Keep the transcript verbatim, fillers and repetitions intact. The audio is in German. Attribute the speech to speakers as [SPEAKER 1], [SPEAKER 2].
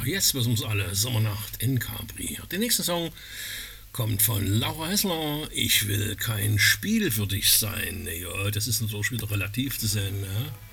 [SPEAKER 1] jetzt wissen wir's alle. Sommernacht in Capri. Der nächste Song kommt von Laura Hessler. Ich will kein Spiel für dich sein. Ja, das ist natürlich wieder relativ zu sehen. Ne?